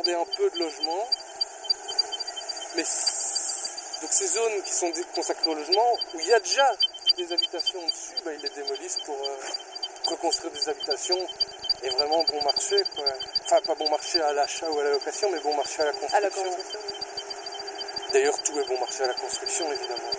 garder un peu de logement. Mais donc ces zones qui sont consacrées au logement, où il y a déjà des habitations dessus, ils les démolissent pour reconstruire des habitations et vraiment bon marché, quoi. Enfin, pas bon marché à l'achat ou à la location, mais bon marché à la construction. D'ailleurs, tout est bon marché à la construction, évidemment.